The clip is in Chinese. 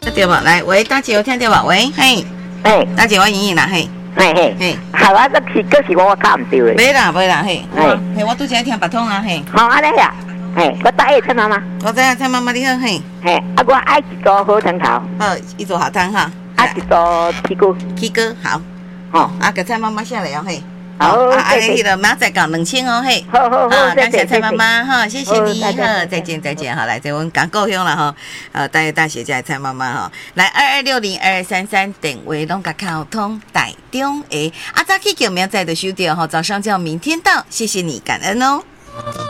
对吧？来，喂，大姐有听到吧？喂，嘿，大姐我莹莹啦，嘿， 嘿，好啊，这是我搞唔对的。没啦，嘿，嘿，我拄则听白通啊，嘿。 好，安尼呀，我答应蔡妈妈。 我知影蔡妈妈你好，嘿。 我爱一组好汤头。 一组好汤哈。 一组起锅好。给蔡妈妈下来哦，嘿。 好， 那个马仔搞2000哦，嘿。 好， 感谢蔡妈妈哈，谢谢你，再见，好，来，这我们讲够凶了哈，大学家蔡妈妈哈，来22602233电话拢甲沟通台中的，早起叫明仔的收掉哈，早上叫明天到，谢谢你，感恩哦。